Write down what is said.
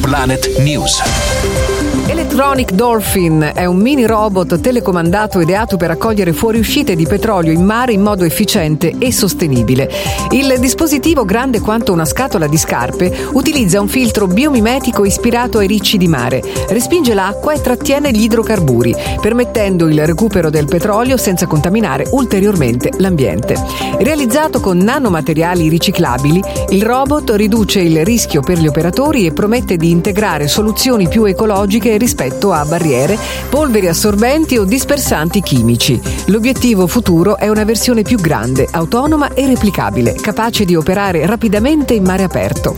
Planet News. Electronic Dolphin è un mini robot telecomandato ideato per raccogliere fuoriuscite di petrolio in mare in modo efficiente e sostenibile. Il dispositivo, grande quanto una scatola di scarpe, utilizza un filtro biomimetico ispirato ai ricci di mare, respinge l'acqua e trattiene gli idrocarburi, permettendo il recupero del petrolio senza contaminare ulteriormente l'ambiente. Realizzato con nanomateriali riciclabili, il robot riduce il rischio per gli operatori e promette di integrare soluzioni più ecologiche rispetto a barriere, polveri assorbenti o dispersanti chimici. L'obiettivo futuro è una versione più grande, autonoma e replicabile, capace di operare rapidamente in mare aperto.